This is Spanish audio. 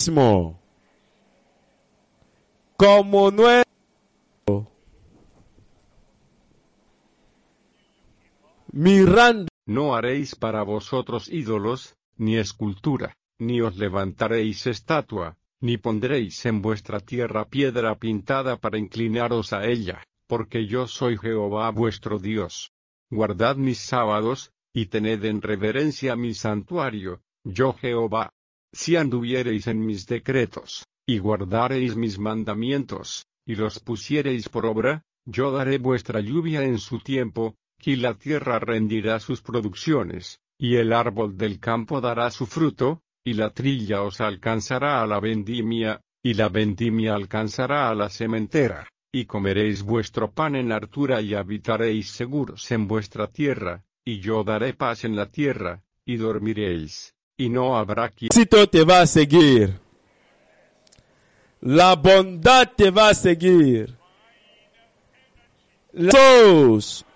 ritmo como nuestro. Mirando. No haréis para vosotros ídolos, ni escultura, ni os levantaréis estatua, ni pondréis en vuestra tierra piedra pintada para inclinaros a ella, porque yo soy Jehová vuestro Dios. Guardad mis sábados, y tened en reverencia mi santuario, yo Jehová. Si anduviereis en mis decretos, y guardareis mis mandamientos, y los pusiereis por obra, yo daré vuestra lluvia en su tiempo, y la tierra rendirá sus producciones, y el árbol del campo dará su fruto, y la trilla os alcanzará a la vendimia, y la vendimia alcanzará a la sementera, y comeréis vuestro pan en hartura y habitaréis seguros en vuestra tierra, y yo daré paz en la tierra, y dormiréis, y no habrá quien... Éxito te va a seguir. La bondad te va a seguir. Jesús